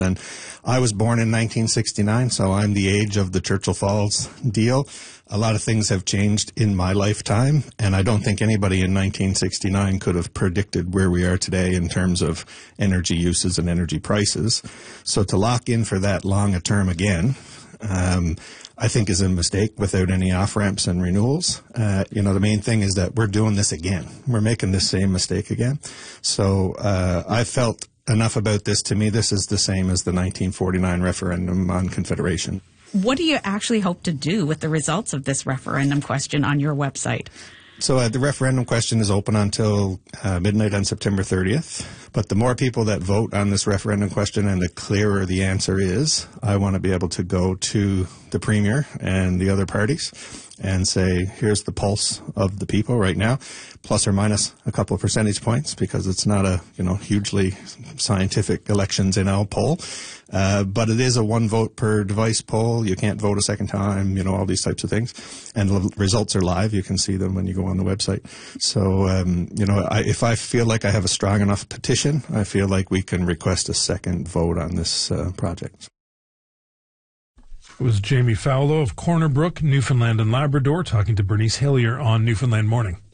And I was born in 1969, so I'm the age of the Churchill Falls deal. A lot of things have changed in my lifetime, and I don't think anybody in 1969 could have predicted where we are today in terms of energy uses and energy prices. So to lock in for that long a term again, I think is a mistake without any off-ramps and renewals. The main thing is that we're doing this again. We're making this same mistake again. So I felt enough about this. To me, this is the same as the 1949 referendum on Confederation. What do you actually hope to do with the results of this referendum question on your website? So the referendum question is open until midnight on September 30th. But the more people that vote on this referendum question and the clearer the answer is, I want to be able to go to the Premier and the other parties and say, here's the pulse of the people right now, plus or minus a couple of percentage points, because it's not a hugely scientific elections poll. But it is a one vote per device poll. You can't vote a second time, all these types of things. And the results are live. You can see them when you go on the website. So, if I feel like I have a strong enough petition, I feel like we can request a second vote on this project. It was Jamie Fowler of Corner Brook, Newfoundland and Labrador, talking to Bernice Hillier on Newfoundland Morning.